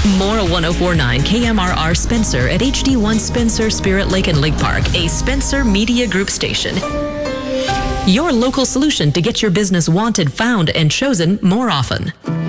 More 1049 KMRR Spencer at HD1 Spencer, Spirit Lake and Lake Park, a Spencer Media Group station. Your local solution to get your business wanted, found, and chosen more often.